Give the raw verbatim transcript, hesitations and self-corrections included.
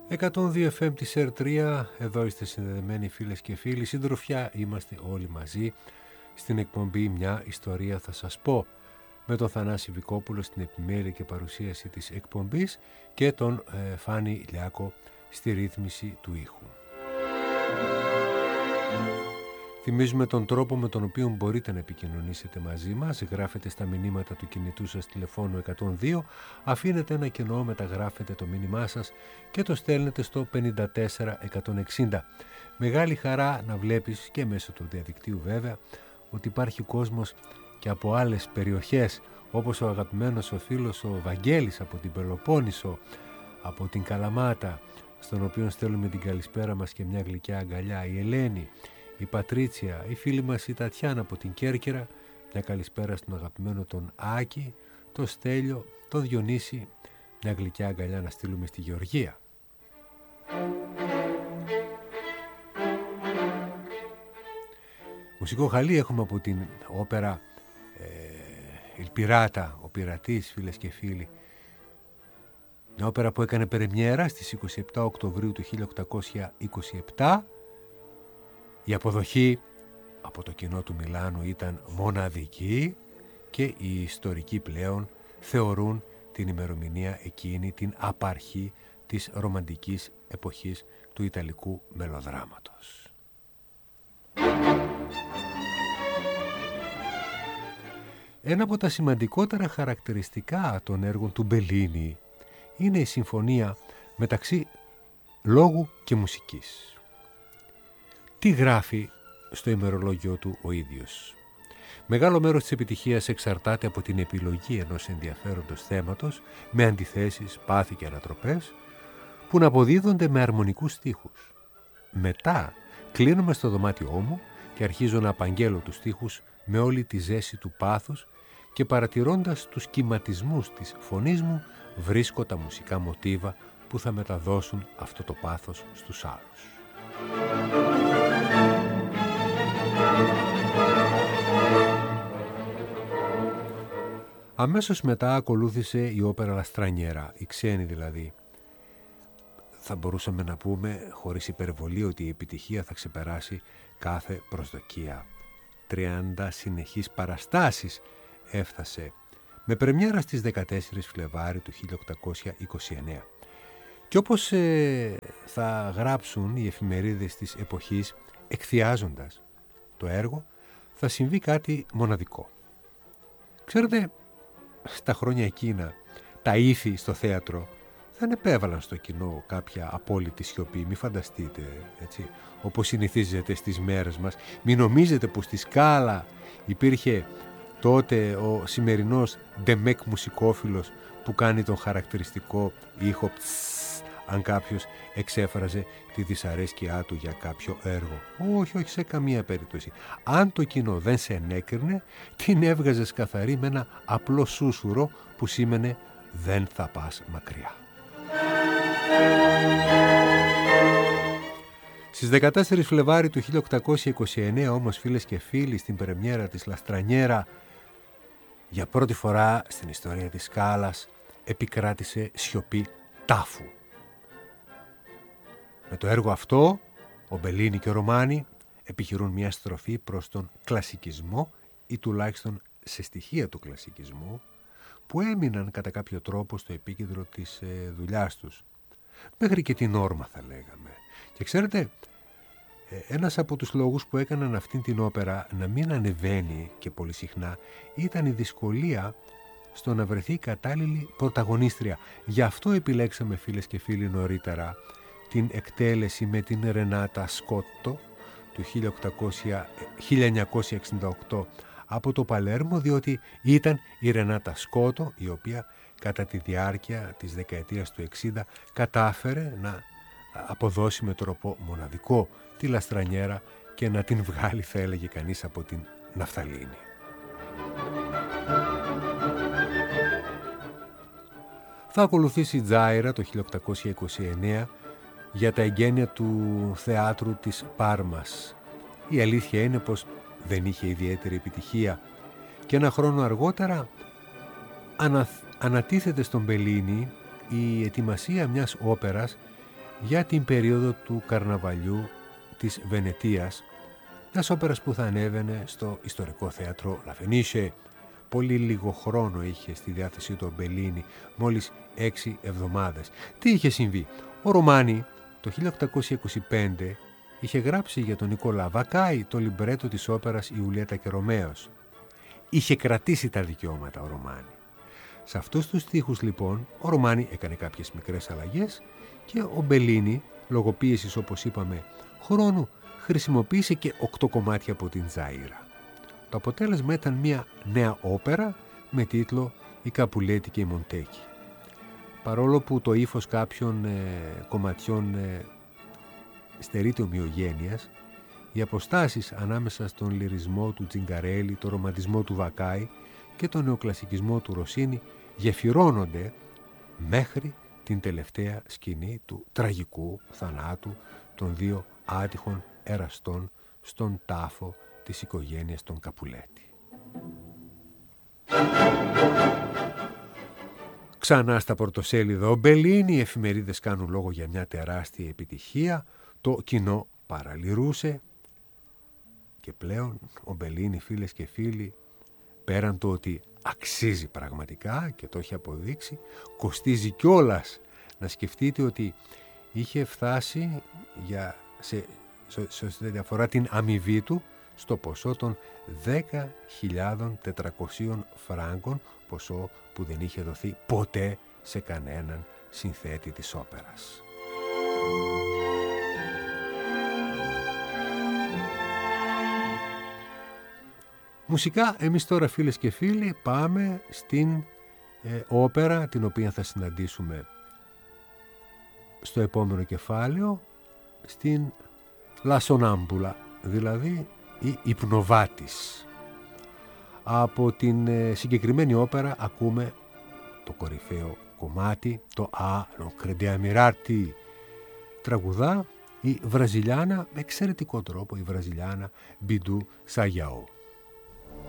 εκατόν δύο εφ εμ της Ερ τρία, εδώ είστε συνδεδεμένοι φίλες και φίλοι, συντροφιά είμαστε όλοι μαζί στην εκπομπή «Μια ιστορία θα σας πω», με τον Θανάση Βικόπουλο στην επιμέλεια και παρουσίαση της εκπομπής και τον ε, Φάνη Λιάκο στη ρύθμιση του ήχου. Θυμίζουμε τον τρόπο με τον οποίο μπορείτε να επικοινωνήσετε μαζί μας. Γράφετε στα μηνύματα του κινητού σας τηλεφώνου εκατόν δύο, αφήνετε ένα κενό, μεταγράφετε το μήνυμά σας και το στέλνετε στο πενήντα τέσσερα εκατόν εξήντα. Μεγάλη χαρά να βλέπεις και μέσω του διαδικτύου βέβαια ότι υπάρχει κόσμος και από άλλες περιοχές, όπως ο αγαπημένος ο φίλος ο Βαγγέλης από την Πελοπόννησο, από την Καλαμάτα, στον οποίο στέλνουμε την καλησπέρα μας και μια γλυκιά αγκαλιά, η Ελένη, η Πατρίτσια, η φίλη μας η Τατιάνα από την Κέρκυρα, μια καλησπέρα στον αγαπημένο τον Άκη, τον Στέλιο, τον Διονύση, μια γλυκιά αγκαλιά να στείλουμε στη Γεωργία. Μουσικό χαλί έχουμε από την όπερα ε, «Il Pirata», ο πειρατής, φίλες και φίλοι. Μια όπερα που έκανε πρεμιέρα στις είκοσι επτά Οκτωβρίου του χίλια οκτακόσια είκοσι επτά. Η αποδοχή από το κοινό του Μιλάνου ήταν μοναδική και οι ιστορικοί πλέον θεωρούν την ημερομηνία εκείνη την απαρχή της ρομαντικής εποχής του ιταλικού μελοδράματος. Ένα από τα σημαντικότερα χαρακτηριστικά των έργων του Μπελίνι είναι η συμφωνία μεταξύ λόγου και μουσικής. Τι γράφει στο ημερολόγιο του ο ίδιος? Μεγάλο μέρος της επιτυχίας εξαρτάται από την επιλογή ενός ενδιαφέροντος θέματος με αντιθέσεις, πάθη και ανατροπές που να αποδίδονται με αρμονικούς στίχους. Μετά κλείνομαι στο δωμάτιό μου και αρχίζω να απαγγέλω τους στίχους με όλη τη ζέση του πάθους και παρατηρώντας τους κυματισμούς της φωνής μου βρίσκω τα μουσικά μοτίβα που θα μεταδώσουν αυτό το πάθος στους άλλους. Αμέσως μετά ακολούθησε η όπερα La Straniera, η ξένη δηλαδή. Θα μπορούσαμε να πούμε χωρίς υπερβολή ότι η επιτυχία θα ξεπεράσει κάθε προσδοκία. τριάντα συνεχείς παραστάσεις έφτασε, με πρεμιέρα στις δεκατέσσερις Φλεβάρι του χίλια οκτακόσια είκοσι εννέα. Και όπως ε, θα γράψουν οι εφημερίδες της εποχής, εκθιάζοντας το έργο, θα συμβεί κάτι μοναδικό. Ξέρετε, στα χρόνια εκείνα, τα ήθη στο θέατρο δεν επέβαλαν στο κοινό κάποια απόλυτη σιωπή. Μη φανταστείτε, έτσι, όπως συνηθίζεται στις μέρες μας. Μην νομίζετε που στη Σκάλα υπήρχε τότε ο σημερινός ντεμεκ μουσικόφιλος που κάνει τον χαρακτηριστικό ήχο ψ, αν κάποιος εξέφραζε τη δυσαρέσκειά του για κάποιο έργο. Όχι, όχι, σε καμία περίπτωση. Αν το κοινό δεν σε ενέκρινε, την έβγαζες καθαρή με ένα απλό σούσουρο που σήμαινε δεν θα πας μακριά. Στις δεκατέσσερις Φλεβάρι του χίλια οκτακόσια είκοσι εννέα όμως, φίλες και φίλοι, στην πρεμιέρα της La Straniera, για πρώτη φορά στην ιστορία της Σκάλας επικράτησε σιωπή τάφου. Με το έργο αυτό, ο Μπελίνι και ο Ρωμάνι επιχειρούν μια στροφή προς τον κλασικισμό ή τουλάχιστον σε στοιχεία του κλασικισμού που έμειναν κατά κάποιο τρόπο στο επίκεντρο της ε, δουλειάς τους. Μέχρι και την όρμα θα λέγαμε. Και ξέρετε, ένας από τους λόγους που έκαναν αυτήν την όπερα να μην ανεβαίνει και πολύ συχνά ήταν η δυσκολία στο να βρεθεί κατάλληλη πρωταγωνίστρια. Γι' αυτό επιλέξαμε, φίλες και φίλοι, νωρίτερα την εκτέλεση με την Ρενάτα Σκότο του χίλια εννιακόσια εξήντα οκτώ από το Παλέρμο, διότι ήταν η Ρενάτα Σκότο η οποία κατά τη διάρκεια της δεκαετίας του εξήντα κατάφερε να αποδώσει με τρόπο μοναδικό τη La Straniera και να την βγάλει, θα έλεγε κανείς, από την ναφθαλίνη. Θα ακολουθήσει η Τζάιρα το χίλια οκτακόσια είκοσι εννέα για τα εγγένεια του θεάτρου της Πάρμας. Η αλήθεια είναι πως δεν είχε ιδιαίτερη επιτυχία και ένα χρόνο αργότερα ανα, ανατίθεται στον Μπελίνι η ετοιμασία μιας όπερας για την περίοδο του καρναβαλιού της Βενετίας, μιας όπερας που θα ανέβαινε στο ιστορικό θέατρο La Fenice. Πολύ λίγο χρόνο είχε στη διάθεσή του ο Μπελίνι, μόλις έξι εβδομάδες. Τι είχε συμβεί? Ο Ρωμάνι το χίλια οκτακόσια είκοσι πέντε είχε γράψει για τον Νικόλα Βακάη το λιμπρέτο της όπερας Ιουλιέτα και Ρωμαίος. Είχε κρατήσει τα δικαιώματα ο Ρωμάνι. Σε αυτούς τους στίχους λοιπόν ο Ρωμάνι έκανε κάποιες μικρές αλλαγές και ο Μπελίνι, λόγω πίεσης όπως είπαμε χρόνου, χρησιμοποίησε και οκτώ κομμάτια από την Τζάιρα. Το αποτέλεσμα ήταν μια νέα όπερα με τίτλο «Η Καπουλέτη και η Μοντέκη». Παρόλο που το ύφος κάποιων ε, κομματιών ε, στερείται ομοιογένειας, οι αποστάσεις ανάμεσα στον λυρισμό του Τζιγκαρέλη, το ρομαντισμό του Βακάη και τον νεοκλασικισμό του Ροσίνη γεφυρώνονται μέχρι την τελευταία σκηνή του τραγικού θανάτου των δύο άτυχων εραστών στον τάφο της οικογένειας των Καπουλέτη. Ξανά στα πρωτοσέλιδα ο Μπελίνι, οι εφημερίδες κάνουν λόγο για μια τεράστια επιτυχία, το κοινό παραλυρούσε και πλέον ο Μπελίνι, φίλες και φίλοι, πέραν το ότι αξίζει πραγματικά και το έχει αποδείξει, κοστίζει κιόλας. Να σκεφτείτε ότι είχε φτάσει για, σε, σε, σε, σε διαφορά την αμοιβή του στο ποσό των δέκα χιλιάδες τετρακόσιων φράγκων, ποσό που δεν είχε δοθεί ποτέ σε κανέναν συνθέτη της όπερας. Μουσικά, εμείς τώρα φίλες και φίλοι πάμε στην ε, όπερα την οποία θα συναντήσουμε στο επόμενο κεφάλαιο, στην La Sonnambula, δηλαδή η υπνοβάτης. Από την ε, συγκεκριμένη όπερα ακούμε το κορυφαίο κομμάτι, το «Α, non crede a mirarti». Τραγουδά η Βραζιλιάνα, με εξαιρετικό τρόπο η Βραζιλιάνα Μπιντού Σαγιαό.